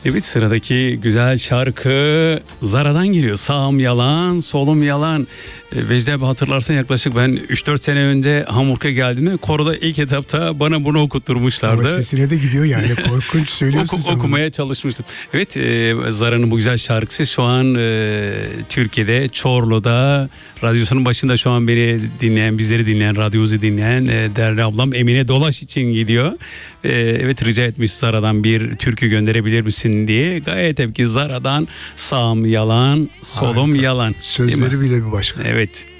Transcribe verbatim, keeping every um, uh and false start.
Evet, sıradaki güzel şarkı Zara'dan geliyor. Sağım yalan, solum yalan. E, Vecdi abi hatırlarsan yaklaşık ben üç dört sene önce Hamburg'a geldiğimde koroda ilk etapta bana bunu okutturmuşlardı. Ama sesine de gidiyor yani, korkunç söylüyorsun Oku, sen. Okumaya çalışmıştım. Evet, e, Zara'nın bu güzel şarkısı şu an e, Türkiye'de Çorlu'da radyosunun başında şu an beni dinleyen, bizleri dinleyen, radyomuzu dinleyen e, değerli ablam Emine Dolaş için gidiyor. E, evet, rica etmiş Zara'dan bir türkü gönderebilir misin diye. Gayet tabii ki Zara'dan sağım yalan, solum Harika. yalan. Sözleri bile bir başka. Evet.